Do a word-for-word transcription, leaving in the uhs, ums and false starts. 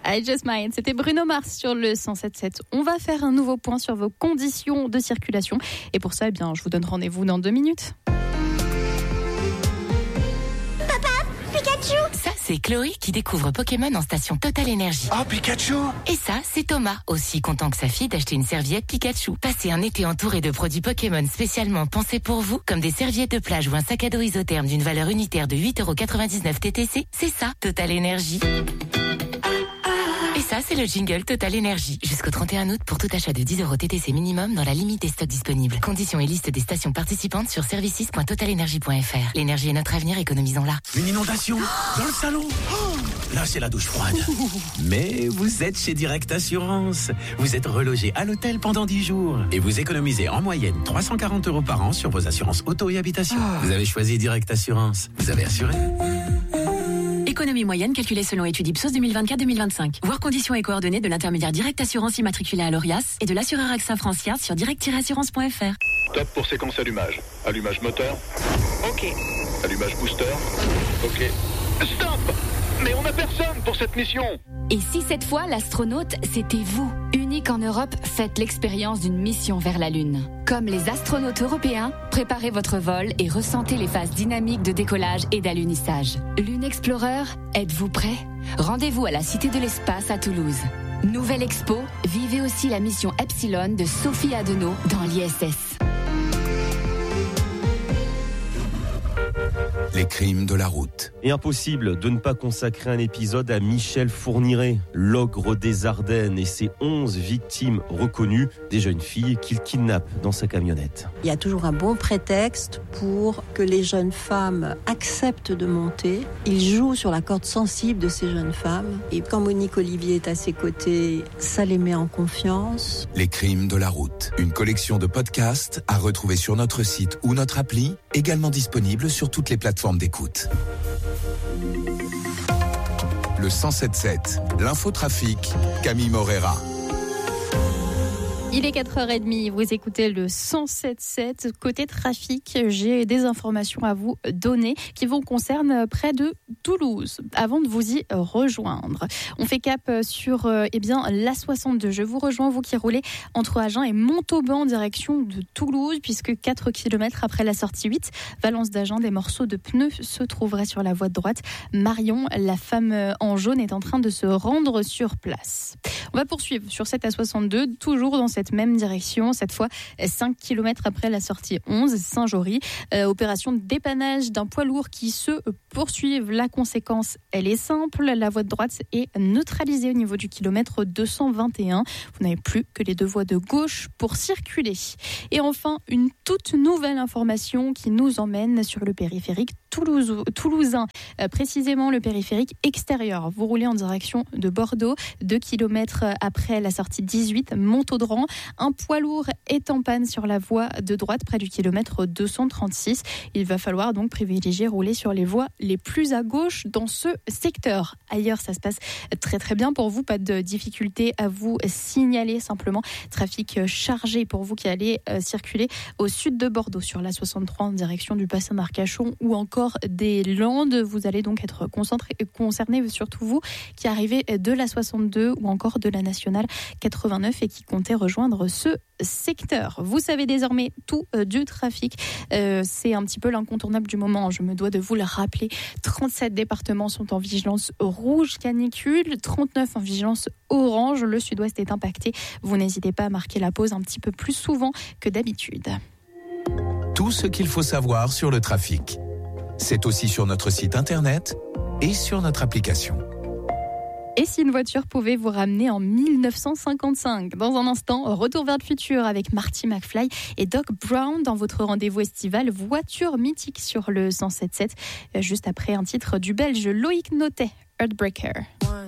I Just Might, c'était Bruno Mars sur le cent sept sept. On va faire un nouveau point sur vos conditions de circulation. Et pour ça, eh bien, je vous donne rendez-vous dans deux minutes. Ça, c'est Chloé qui découvre Pokémon en station Total Énergie. Oh, Pikachu! Et ça, c'est Thomas, aussi content que sa fille d'acheter une serviette Pikachu. Passez un été entouré de produits Pokémon spécialement pensés pour vous, comme des serviettes de plage ou un sac à dos isotherme d'une valeur unitaire de huit euros quatre-vingt-dix-neuf T T C. C'est ça, Total Énergie. Et ça, c'est le jingle Total Énergie. Jusqu'au trente et un août pour tout achat de dix euros T T C minimum dans la limite des stocks disponibles. Conditions et liste des stations participantes sur services point total énergie point f r. L'énergie est notre avenir, économisons-la. Une inondation dans le salon. Oh, là, c'est la douche froide. Mais vous êtes chez Direct Assurance. Vous êtes relogé à l'hôtel pendant dix jours. Et vous économisez en moyenne trois cent quarante euros par an sur vos assurances auto et habitation. Oh. Vous avez choisi Direct Assurance. Vous avez assuré. Économie moyenne calculée selon étude Ipsos deux mille vingt-quatre deux mille vingt-cinq. Voir conditions et coordonnées de l'intermédiaire Direct Assurance immatriculé à l'Orias et de l'assureur AXA Francia sur direct assurance point f r. Top pour séquence allumage. Allumage moteur. Ok. Allumage booster. Ok. Stop! Mais on n'a personne pour cette mission. Et si cette fois l'astronaute c'était vous? Unique en Europe, faites l'expérience d'une mission vers la Lune. Comme les astronautes européens, préparez votre vol et ressentez les phases dynamiques de décollage et d'alunissage. Lune Explorer, êtes-vous prêt? Rendez-vous à la Cité de l'Espace à Toulouse. Nouvelle expo, vivez aussi la mission Epsilon de Sophie Adenau dans l'I S S. Les crimes de la route. Et impossible de ne pas consacrer un épisode à Michel Fourniret, l'ogre des Ardennes et ses onze victimes reconnues, des jeunes filles qu'il kidnappe dans sa camionnette. Il y a toujours un bon prétexte pour que les jeunes femmes acceptent de monter. Il joue sur la corde sensible de ces jeunes femmes. Et quand Monique Olivier est à ses côtés, ça les met en confiance. Les crimes de la route. Une collection de podcasts à retrouver sur notre site ou notre appli, également disponible sur toutes les plateformes d'écoute. Le cent sept sept, l'infotrafic, Camille Morera. Il est quatre heures trente, vous écoutez le cent sept sept. Côté trafic, j'ai des informations à vous donner qui vous concernent près de Toulouse. Avant de vous y rejoindre, on fait cap sur euh, eh bien, l'A soixante-deux. Je vous rejoins, vous qui roulez entre Agen et Montauban en direction de Toulouse, puisque quatre kilomètres après la sortie huit, Valence d'Agen, des morceaux de pneus se trouveraient sur la voie de droite. Marion, la femme en jaune, est en train de se rendre sur place. On va poursuivre sur cette A soixante-deux, toujours dans cette même direction, cette fois cinq kilomètres après la sortie onze, Saint-Jory. Euh, opération de dépannage d'un poids lourd qui se poursuit. La conséquence, elle est simple, la voie de droite est neutralisée au niveau du kilomètre deux cent vingt et un. Vous n'avez plus que les deux voies de gauche pour circuler. Et enfin, une toute nouvelle information qui nous emmène sur le périphérique Toulouse, toulousain, euh, précisément le périphérique extérieur. Vous roulez en direction de Bordeaux, deux kilomètres après la sortie dix-huit, Montaudran. Un poids lourd est en panne sur la voie de droite près du kilomètre deux cent trente-six. Il va falloir donc privilégier rouler sur les voies les plus à gauche dans ce secteur. Ailleurs, ça se passe très très bien pour vous, pas de difficulté à vous signaler, simplement trafic chargé pour vous qui allez euh, circuler au sud de Bordeaux sur la soixante-trois en direction du bassin d'Arcachon ou encore des Landes. Vous allez donc être concentré, concerné, surtout vous qui arrivez de la soixante-deux ou encore de la nationale quatre-vingt-neuf et qui comptez rejoindre ce secteur. Vous savez désormais tout euh, du trafic. Euh, c'est un petit peu l'incontournable du moment. Je me dois de vous le rappeler. trente-sept départements sont en vigilance rouge canicule, trente-neuf en vigilance orange. Le sud-ouest est impacté. Vous n'hésitez pas à marquer la pause un petit peu plus souvent que d'habitude. Tout ce qu'il faut savoir sur le trafic. C'est aussi sur notre site internet et sur notre application. Et si une voiture pouvait vous ramener en dix-neuf cent cinquante-cinq? Dans un instant, retour vers le futur avec Marty McFly et Doc Brown dans votre rendez-vous estival Voiture mythique sur le cent sept sept, juste après un titre du Belge Loïc Notet, Heartbreaker. One.